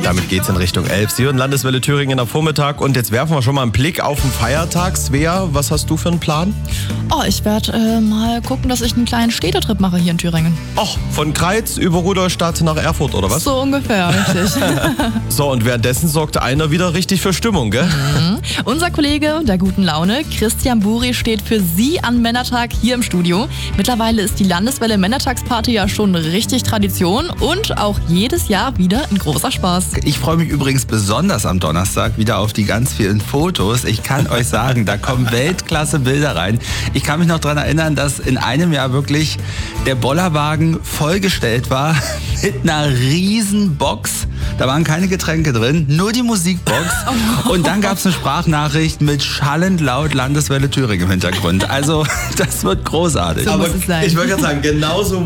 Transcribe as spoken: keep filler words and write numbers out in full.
Damit geht's in Richtung elf. Sie hören Landeswelle Thüringen am Vormittag und jetzt werfen wir schon mal einen Blick auf den Feiertag. Svea, was hast du für einen Plan? Oh, ich werde äh, mal gucken, dass ich einen kleinen Städtetrip mache hier in Thüringen. Ach, von Kreiz über Rudolstadt nach Erfurt, oder was? So ungefähr, richtig. So, und währenddessen sorgt einer wieder richtig für Stimmung, gell? Mhm. Unser Kollege der guten Laune, Christian Buri, steht für Sie an Männertag hier im Studio. Mittlerweile ist die Landeswelle Männertagsparty ja schon richtig Tradition und auch jedes Jahr wieder ein großer Spaß. Ich freue mich übrigens besonders am Donnerstag wieder auf die ganz vielen Fotos. Ich kann euch sagen, da kommen Weltklasse Bilder rein. Ich kann mich noch daran erinnern, dass in einem Jahr wirklich der Bollerwagen vollgestellt war mit einer riesen Box. Da waren keine Getränke drin, nur die Musikbox. Und dann gab es eine Sprachnachricht mit schallend laut Landeswelle Thüringen im Hintergrund. Also das wird großartig. So muss es sein. Ich wollte gerade sagen, genauso